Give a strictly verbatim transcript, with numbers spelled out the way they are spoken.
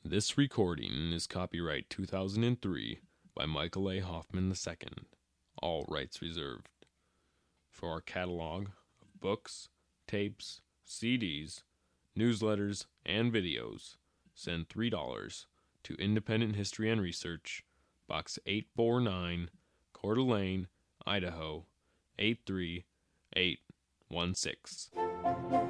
This recording is copyright two thousand three by Michael A. Hoffman the second. All rights reserved. For our catalog of books, tapes, C Ds, newsletters, and videos, send three dollars to Independent History and Research, Box eight forty-nine, Coeur d'Alene, Idaho, eight three eight one six.